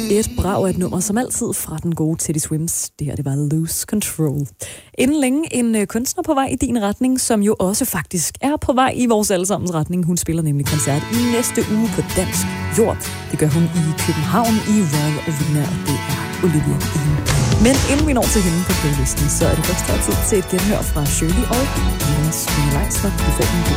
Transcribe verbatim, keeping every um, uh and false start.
Et brag af et nummer, som altid fra den gode Teddy Swims. Det her, det var Lose Control. Inden længe en øh, kunstner på vej i din retning, som jo også faktisk er på vej i vores allesammens retning. Hun spiller nemlig koncert i næste uge på dansk jord. Det gør hun i København i Royal Arena, og det er Olivia Dean. Men inden vi når til hende på playlisten, så er det først tid til et genhør fra Shirley og Jens Mine Leisler. Du får den